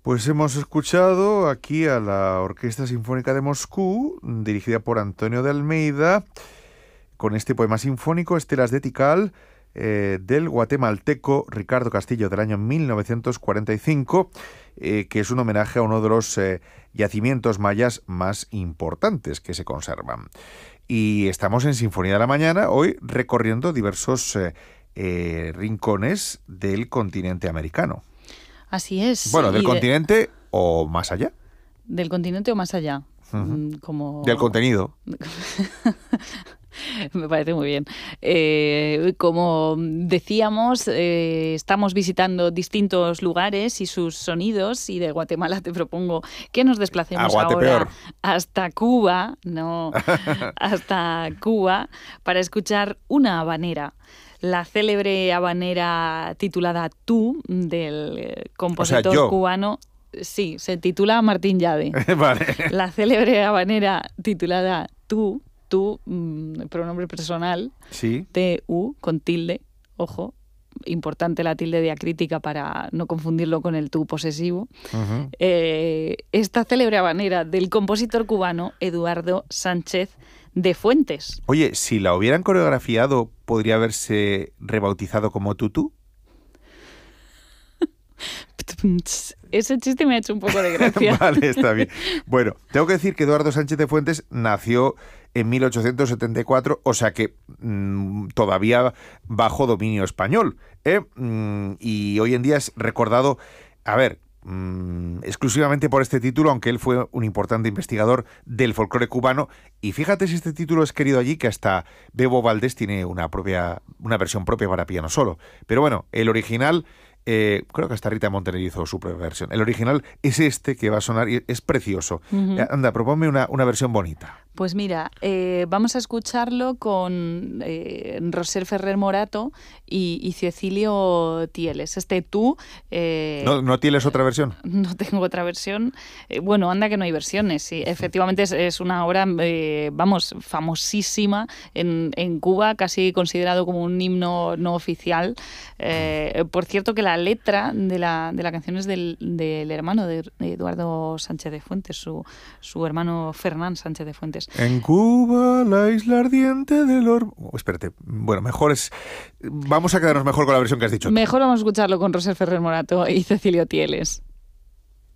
Pues hemos escuchado aquí a la Orquesta Sinfónica de Moscú, dirigida por Antonio de Almeida, con este poema sinfónico, Estelas de Tikal, del guatemalteco Ricardo Castillo, del año 1945, que es un homenaje a uno de los yacimientos mayas más importantes que se conservan. Y estamos en Sinfonía de la Mañana, hoy recorriendo diversos rincones del continente americano. Así es. Bueno, del continente o más allá. Del continente o más allá. Uh-huh. Como... Del contenido. Me parece muy bien. Como decíamos, estamos visitando distintos lugares y sus sonidos, y de Guatemala te propongo que nos desplacemos ahora hasta Cuba, hasta Cuba, para escuchar una habanera. La célebre habanera titulada Tú, del compositor cubano. Sí, se titula Martín Yade. Vale. La célebre habanera titulada Tú, pronombre personal, sí. T-U, con tilde, ojo, importante la tilde diacrítica para no confundirlo con el tú posesivo. Uh-huh. Esta célebre habanera del compositor cubano Eduardo Sánchez de Fuentes. Oye, si la hubieran coreografiado, ¿podría haberse rebautizado como Tutú? Ese chiste me ha hecho un poco de gracia. Vale, está bien. Bueno, tengo que decir que Eduardo Sánchez de Fuentes nació en 1874, o sea que todavía bajo dominio español. Y hoy en día es recordado, exclusivamente por este título, aunque él fue un importante investigador del folclore cubano. Y fíjate si este título es querido allí, que hasta Bebo Valdés tiene una versión propia para piano solo. Pero bueno, el original... creo que hasta Rita Montaner hizo su propia versión. El original es este que va a sonar y es precioso. Uh-huh. Anda, proponme una versión bonita. Pues mira, vamos a escucharlo con Roser Ferrer Morato y Cecilio Tieles. Tú... ¿No tienes otra versión? No tengo otra versión. Bueno, anda que no hay versiones. Sí. Efectivamente es una obra, famosísima en Cuba, casi considerado como un himno no oficial. Por cierto, que la letra de la canción es del hermano de Eduardo Sánchez de Fuentes, su hermano Fernán Sánchez de Fuentes. En Cuba, la isla ardiente del espérate, bueno, vamos a quedarnos mejor con la versión que has dicho. Mejor vamos a escucharlo con Roser Ferrer Morato y Cecilio Tieles.